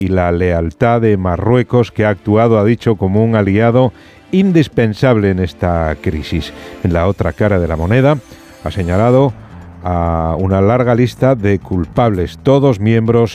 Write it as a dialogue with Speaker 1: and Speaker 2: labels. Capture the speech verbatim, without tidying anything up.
Speaker 1: y la lealtad de Marruecos, que ha actuado, ha dicho, como un aliado indispensable en esta crisis. En la otra cara de la moneda ha señalado a una larga lista de culpables, todos miembros